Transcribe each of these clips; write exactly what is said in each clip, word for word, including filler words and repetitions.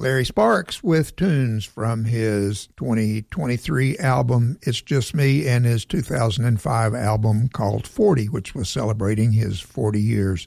Larry Sparks with tunes from his twenty twenty-three album, It's Just Me, and his two thousand five album called forty, which was celebrating his forty years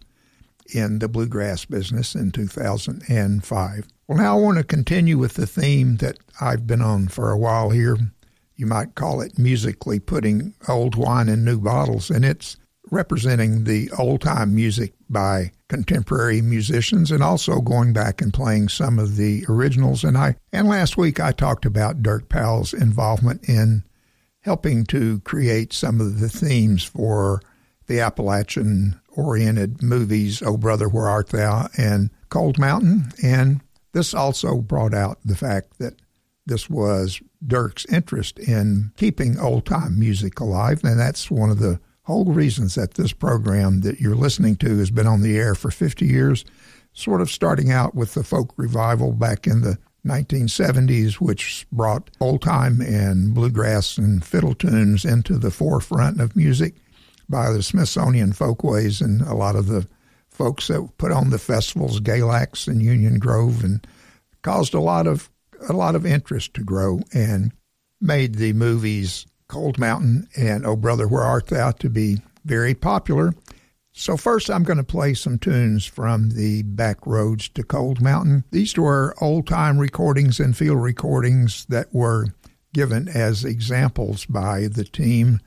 in the bluegrass business in two thousand five. Well, now I want to continue with the theme that I've been on for a while here. You might call it musically putting old wine in new bottles, and it's representing the old-time music by contemporary musicians and also going back and playing some of the originals. And I and last week I talked about Dirk Powell's involvement in helping to create some of the themes for the Appalachian-oriented movies, Oh Brother, Where Art Thou, and Cold Mountain. And this also brought out the fact that this was Dirk's interest in keeping old-time music alive, and that's one of the whole reasons that this program that you're listening to has been on the air for fifty years, sort of starting out with the folk revival back in the nineteen seventies, which brought old-time and bluegrass and fiddle tunes into the forefront of music by the Smithsonian Folkways and a lot of the folks that put on the festivals, Galax and Union Grove, and caused a lot of a lot of interest to grow and made the movies Cold Mountain and Oh Brother, Where Art Thou to be very popular. So first I'm going to play some tunes from the Back Roads to Cold Mountain. These were old-time recordings and field recordings that were given as examples by the team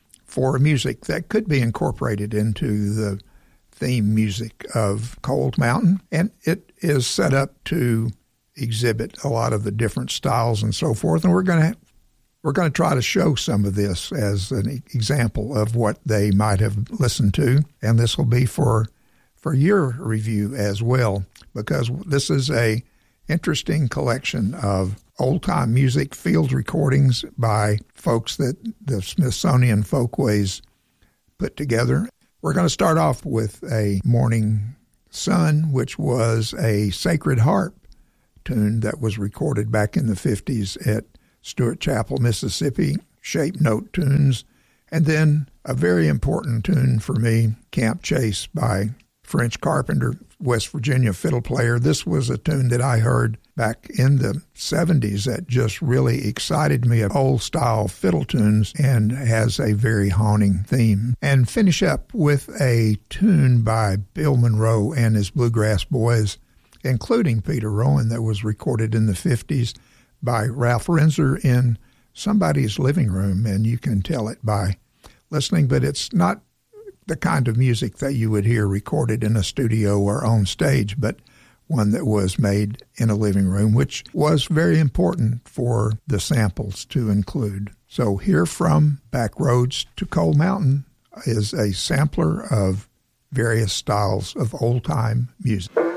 for music that could be incorporated into the theme music of Cold Mountain. And it is set up to exhibit a lot of the different styles and so forth. And we're going to We're going to try to show some of this as an example of what they might have listened to, and this will be for for your review as well, because this is a interesting collection of old-time music field recordings by folks that the Smithsonian Folkways put together. We're going to start off with a Morning Sun, which was a Sacred Harp tune that was recorded back in the fifties at Stewart Chapel, Mississippi, Shape Note tunes, and then a very important tune for me, Camp Chase by French Carpenter, West Virginia fiddle player. This was a tune that I heard back in the seventies that just really excited me, of old-style fiddle tunes, and has a very haunting theme. And finish up with a tune by Bill Monroe and his Bluegrass Boys, including Peter Rowan, that was recorded in the fifties by Ralph Renzer in somebody's living room, and you can tell it by listening, but it's not the kind of music that you would hear recorded in a studio or on stage, but one that was made in a living room, which was very important for the samples to include. So here from Back Roads to Cold Mountain is a sampler of various styles of old-time music.